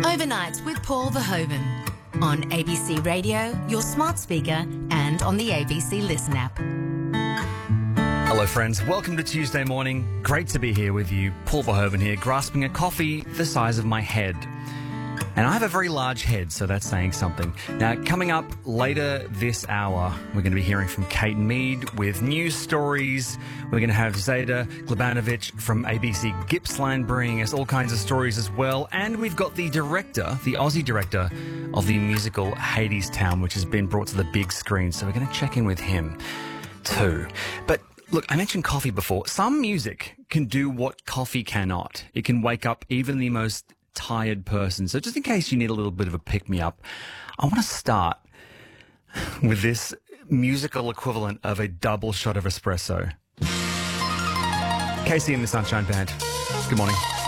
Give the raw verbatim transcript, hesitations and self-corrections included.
Overnights with Paul Verhoeven on A B C Radio, your smart speaker, and on the A B C Listen app. Hello friends, welcome to Tuesday morning. Great to be here with you. Paul Verhoeven here, grasping a coffee the size of my head. And I have a very large head, so that's saying something. Now, coming up later this hour, we're going to be hearing from Kate Mead with news stories. We're going to have Zeta Glebanovic from A B C Gippsland bringing us all kinds of stories as well. And we've got the director, the Aussie director of the musical Hadestown, which has been brought to the big screen. So we're going to check in with him too. But look, I mentioned coffee before. Some music can do what coffee cannot. It can wake up even the most tired person. So just in case you need a little bit of a pick-me-up, I want to start with this musical equivalent of a double shot of espresso. Casey and the Sunshine Band. Good morning.